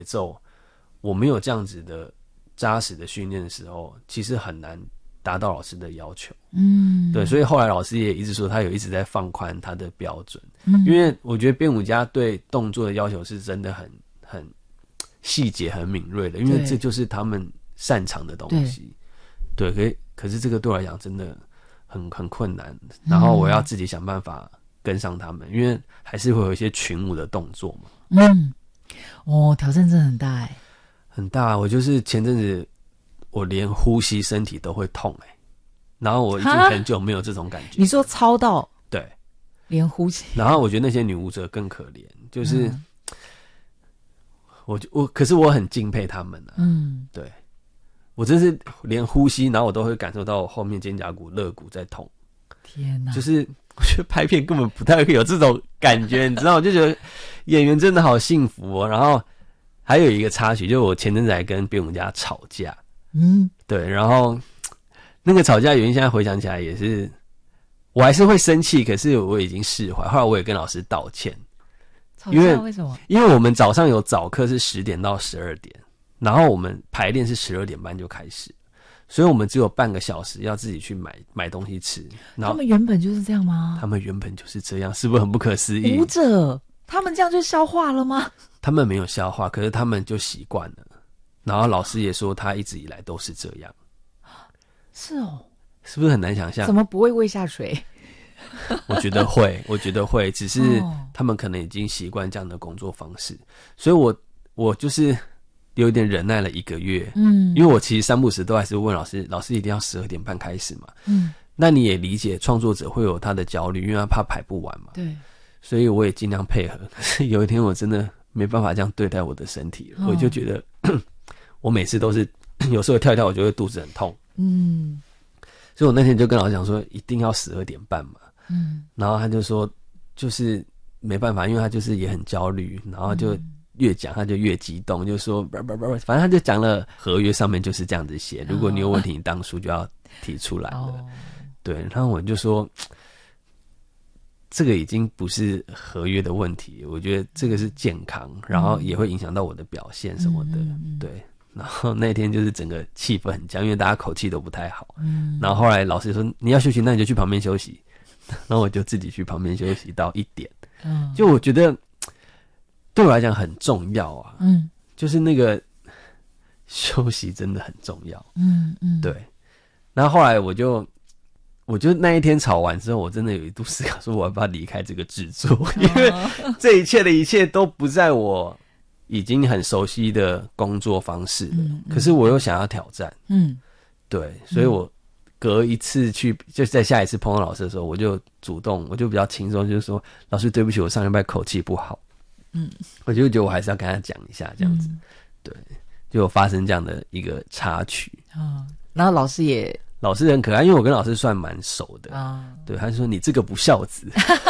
奏，我没有这样子的扎实的训练的时候，其实很难达到老师的要求。对，所以后来老师也一直说他有一直在放宽他的标准。因为我觉得编舞家对动作的要求是真的很细节很敏锐的，因为这就是他们擅长的东西。对，可是这个对我来讲真的很困难，然后我要自己想办法跟上他们，因为还是会有一些群舞的动作嘛。 挑战真的很大欸。 很大。我就是前阵子我连呼吸身体都会痛然后我已经很久没有这种感觉。 你说操到对， 连呼吸， 然后我觉得那些女舞者更可怜，就是可是我很敬佩他们对，我真是连呼吸，然后我都会感受到后面肩胛骨、肋骨在痛。 天哪！ 就是我觉得拍片根本不太会有这种感觉，你知道，我就觉得演员真的好幸福然后还有一个插曲，就是我前阵子还跟编舞家吵架，对，然后那个吵架原因现在回想起来也是，我还是会生气，可是我已经释怀。后来我也跟老师道歉。 吵架为什么？ 因为我们早上有早课是10点到12点，然后我们排练是12点半就开始，所以我们只有半个小时要自己去买东西吃。然后他们原本就是这样吗？ 他们原本就是这样，是不是很不可思议？ 舞者他们这样就消化了吗？ 他们没有消化，可是他们就习惯了。然后老师也说他一直以来都是这样。 是哦， 是不是很难想象？ 怎么不会喂下水？ 我觉得会，只是他们可能已经习惯这样的工作方式，所以我就是有一点忍耐了1个月。因为我其实3不时都还是问老师一定要12点半开始嘛。那你也理解创作者会有他的焦虑，因为他怕排不完嘛。 对， 所以我也尽量配合。可是有一天我真的没办法这样对待我的身体了，我就觉得我每次都是有时候跳一跳我就会肚子很痛。所以我那天就跟老师讲说一定要12点半嘛。然后他就说就是没办法，因为他就是也很焦虑，然后就越讲他就越激动，就说反正他就讲了合约上面就是这样子写，如果你有问题你当初就要提出来了。对，然后我就说这个已经不是合约的问题，我觉得这个是健康，然后也会影响到我的表现什么的。对，然后那天就是整个气氛很僵，因为大家口气都不太好。然后后来老师说你要休息，那你就去旁边休息。然后我就自己去旁边休息到1点。就我觉得对我来讲很重要啊。就是那个休息真的很重要。对。然后后来我就那一天吵完之后，我真的有一度思考说我要不要离开这个制作，因为这一切都不在我已经很熟悉的工作方式了。可是我又想要挑战。对，所以我隔一次去，就在下一次碰到老师的时候，我就主动，我就比较轻松，就是说老师对不起，我上礼拜口气不好。我就觉得我还是要跟他讲一下这样子。对，就有发生这样的一个插曲。 然后老师很可爱，因为我跟老师算蛮熟的。对，他就说你这个不孝子。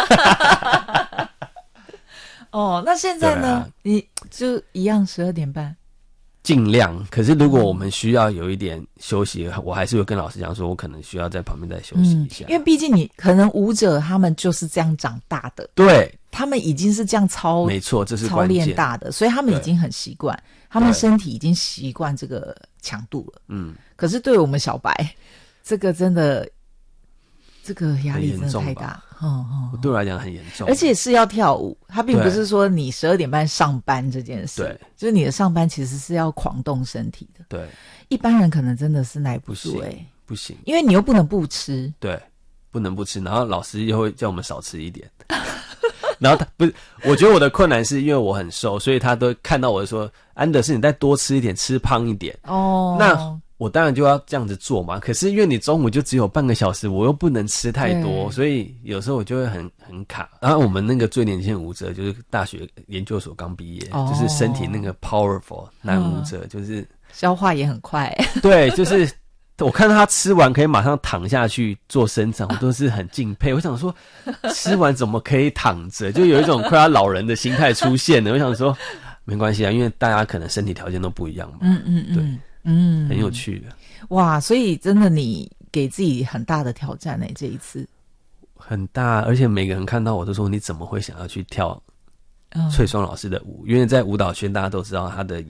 那现在呢？你就一样12点半。 尽量，可是如果我们需要有一点休息，我还是会跟老师讲说，我可能需要在旁边再休息一下。 因为毕竟你可能舞者他们就是这样长大的， 对， 他们已经是这样没错，这是关键， 操练大的，所以他们已经很习惯，他们身体已经习惯这个强度了。可是对我们小白，这个真的，这个压力真的太大。 对我来讲很严重， 而且是要跳舞，他并不是说你12点半上班这件事。 对， 就是你的上班其实是要狂动身体的。 对， 一般人可能真的是耐不住。 不行， 因为你又不能不吃。 对，不能不吃，然后老师又会叫我们少吃一点。然后他不是，我觉得我的困难是因为我很瘦，所以他都看到我说安德森你再多吃一点，吃胖一点。那我当然就要这样子做嘛，可是因为你中午就只有半个小时，我又不能吃太多，所以有时候我就会很卡。然后我们那个最年轻的舞者就是大学研究所刚毕业，就是身体那个 powerful 男舞者，就是消化也很快。 对，就是我看到他吃完可以马上躺下去做伸展，我都是很敬佩。我想说吃完怎么可以躺着，就有一种快要老人的心态出现了。我想说没关系啊，因为大家可能身体条件都不一样嘛。对。很有趣的。 哇，所以真的你给自己很大的挑战这一次。 很大，而且每个人看到我都说你怎么会想要去跳翠双老师的舞，因为在舞蹈圈大家都知道他的